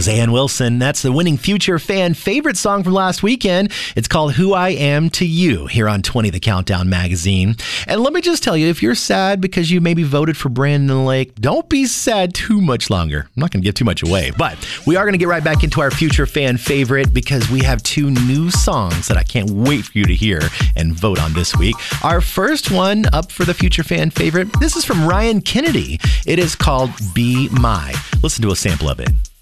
was Ann Wilson. That's the winning Future Fan favorite song from last weekend. It's called Who I Am to You here on 20 The Countdown magazine. And let me just tell you, if you're sad because you maybe voted for Brandon Lake, don't be sad too much longer. I'm not going to give too much away, but we are going to get right back into our Future Fan favorite because we have two new songs that I can't wait for you to hear and vote on this week. Our first one up for the Future Fan favorite, this is from Ryan Kennedy. It is called Be My. Listen to a sample of it.